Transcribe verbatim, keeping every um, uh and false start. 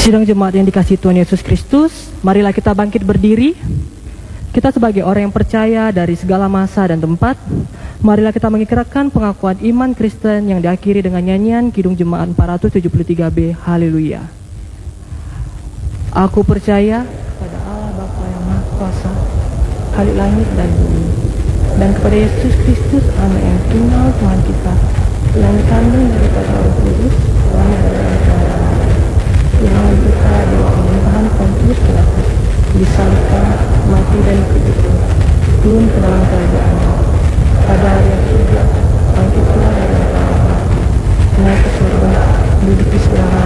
Sidang jemaat yang dikasihi Tuhan Yesus Kristus, marilah kita bangkit berdiri. Kita sebagai orang yang percaya dari segala masa dan tempat, marilah kita mengikrarkan pengakuan iman Kristen yang diakhiri dengan nyanyian Kidung Jemaat empat ratus tujuh puluh tiga B. Haleluya. Aku percaya kepada Allah Bapa yang Maha Kuasa, Khalik langit dan bumi, dan kepada Yesus Kristus, Anak yang tunggal Tuhan kita, yang dikandung daripada Roh Kudus, lahir dari orang tua, yang kita di pemerintahan Pontius Pilatus, disalibkan, mati dan dikubur, turun ke dalam kerajaan, pada hari yang sudah bangkit pula dari antara, naik ke surga, duduk di sebelah